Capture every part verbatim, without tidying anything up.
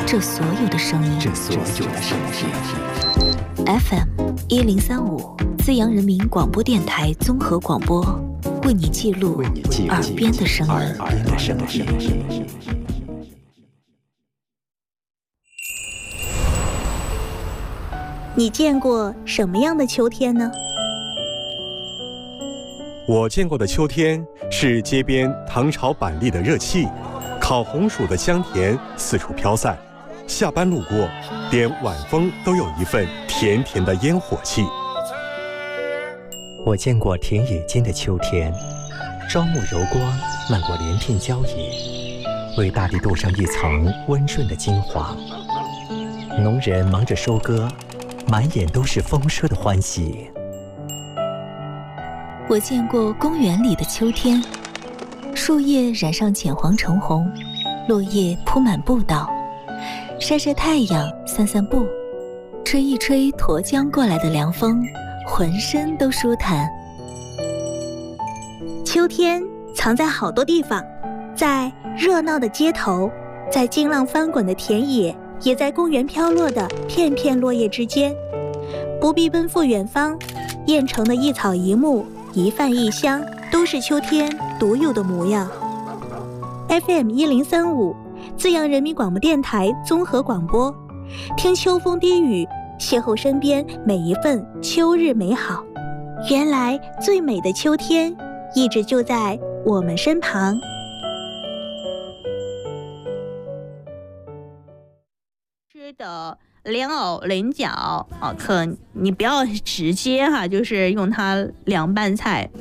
这所有的声音， 这所有的声音。 F M 一零三五，资阳人民广播电台综合广播，为你记录耳边的声音。 你见过什么样的秋天呢？ 我见过的秋天是街边糖炒板栗的热气，烤红薯的香甜四处飘散，下班路过，连晚风都有一份甜甜的烟火气。 我见过田野间的秋天，朝暮柔光漫过连片郊野，为大地镀上一层温润的金黄。农人忙着收割，满眼都是丰收的欢喜。 我见过公园里的秋天，树叶染上浅黄橙红，落叶铺满步道，晒晒太阳，散散步，吹一吹沱江过来的凉风，浑身都舒坦。 秋天藏在好多地方，在热闹的街头，在惊浪翻滚的田野，也在公园飘落的片片落叶之间。不必奔赴远方，燕城的一草一木，一饭一香，都是秋天独有的模样。F M 一零三五，资阳人民广播电台综合广播，听秋风低语，邂逅身边每一份秋日美好。原来最美的秋天，一直就在我们身旁。 吃的莲藕、菱角啊，可你不要直接哈、啊，就是用它凉拌菜。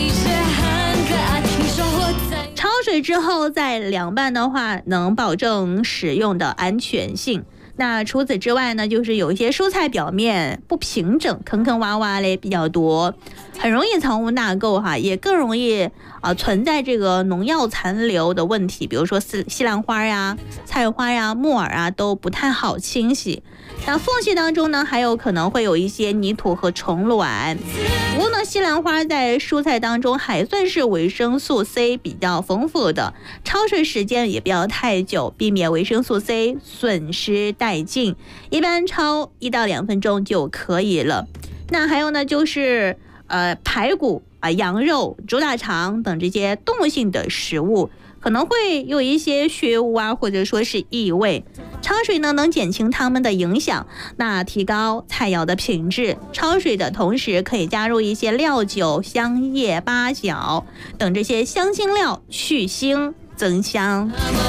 焯水之后再凉拌的话，能保证使用的安全性。那除此之外呢，就是有一些蔬菜表面不平整，坑坑洼洼嘞比较多，很容易藏污纳垢哈，也更容易啊存在这个农药残留的问题，比如说西西兰花呀、菜花呀、木耳啊都不太好清洗。那缝隙当中呢，还有可能会有一些泥土和虫卵。不过呢，西兰花在蔬菜当中还算是维生素 C 比较丰富的，焯水时间也不要太久，避免维生素 C 损失殆尽，一般焯一到两分钟就可以了。那还有呢，就是呃排骨啊、羊肉、猪大肠等这些动物性的食物，可能会有一些血污啊，或者说是异味。焯水呢能减轻它们的影响，那提高菜肴的品质。焯水的同时可以加入一些料酒、香叶、八角等这些香辛料，去腥增香。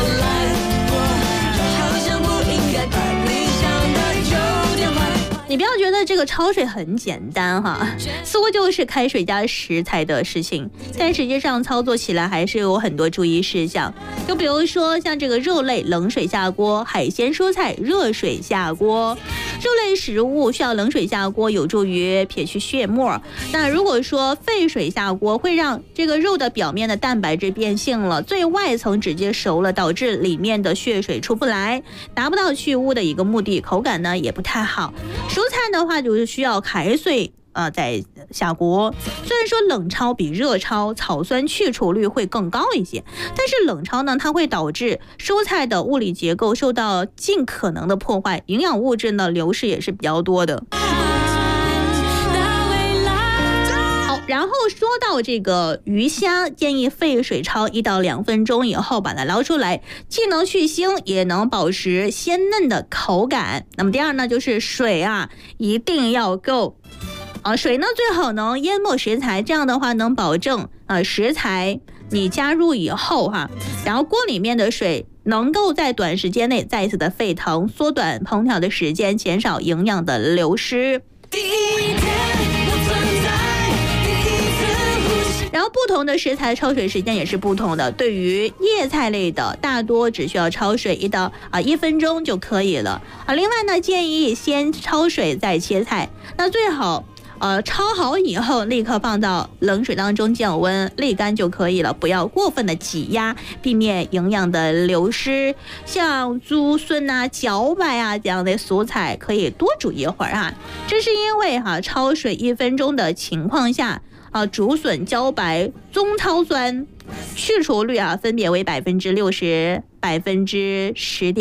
你不要觉得这个焯水很简单哈，似乎就是开水加食材的事情，但实际上操作起来还是有很多注意事项。就比如说像这个肉类冷水下锅，海鲜蔬菜热水下锅。肉类食物需要冷水下锅，有助于撇去血沫。那如果说沸水下锅，会让这个肉的表面的蛋白质变性了，最外层直接熟了，导致里面的血水出不来，达不到去污的一个目的，口感呢也不太好。蔬菜的话就是需要开水呃再下锅。虽然说冷焯比热焯草酸去除率会更高一些，但是冷焯呢，它会导致蔬菜的物理结构受到尽可能的破坏，营养物质呢流失也是比较多的。然后说到这个鱼虾，建议沸水焯一到两分钟以后把它捞出来，既能去腥，也能保持鲜嫩的口感。那么第二呢，就是水啊一定要够啊，水呢最好能淹没食材，这样的话能保证呃食材你加入以后哈、啊，然后锅里面的水能够在短时间内再次的沸腾，缩短烹调的时间，减少营养的流失。然后不同的食材焯水时间也是不同的，对于叶菜类的，大多只需要焯水一到啊一分钟就可以了啊。另外呢，建议先焯水再切菜，那最好呃焯好以后立刻放到冷水当中降温沥干就可以了，不要过分的挤压，避免营养的流失。像竹笋啊、茭白啊这样的蔬菜可以多煮一会儿啊，这是因为哈、啊、焯水一分钟的情况下。啊，竹笋、茭白、棕糙酸去除率啊，分别为百分之六十、百分之十点。